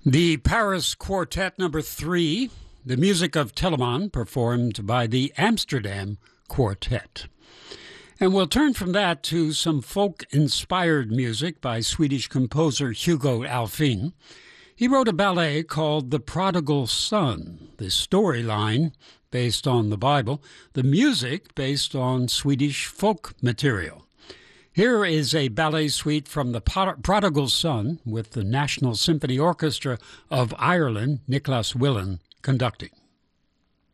The Paris Quartet Number 3, the music of Telemann, performed by the Amsterdam Quartet. And we'll turn from that to some folk-inspired music by Swedish composer Hugo Alfvén. He wrote a ballet called The Prodigal Son, the storyline based on the Bible, the music based on Swedish folk material. Here is a ballet suite from The Prodigal Son with the National Symphony Orchestra of Ireland, Nicholas Willan, conducting.